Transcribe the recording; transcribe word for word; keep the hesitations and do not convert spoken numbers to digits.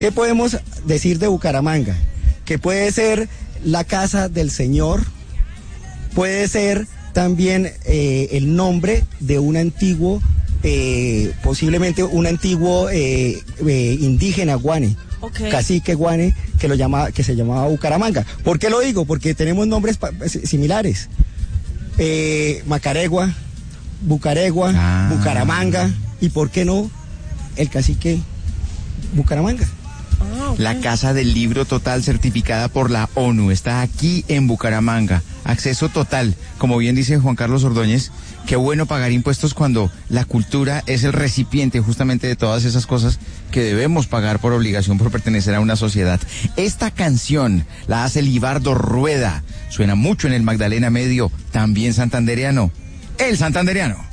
¿Qué podemos decir de Bucaramanga? Que puede ser la casa del Señor, puede ser también eh, el nombre de un antiguo, eh, posiblemente un antiguo eh, eh, indígena guane, okay. Cacique guane, que, lo llama, que se llamaba Bucaramanga. ¿Por qué lo digo? Porque tenemos nombres similares. Eh, Macaregua, Bucaregua, ah. Bucaramanga, y ¿por qué no el cacique Bucaramanga? Ah, okay. La Casa del Libro Total, certificada por la ONU, está aquí en Bucaramanga. Acceso total, como bien dice Juan Carlos Ordóñez. Qué bueno pagar impuestos cuando la cultura es el recipiente justamente de todas esas cosas que debemos pagar por obligación, por pertenecer a una sociedad. Esta canción la hace Libardo Rueda. Suena mucho en el Magdalena Medio, también santandereano. El santandereano.